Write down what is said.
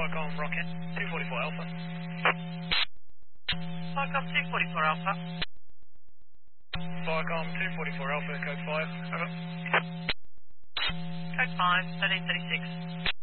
Viacom Rocket, 244 Alpha. Viacom 244 Alpha. Viacom 244 Alpha, code 5. Over. Code 5, 1336.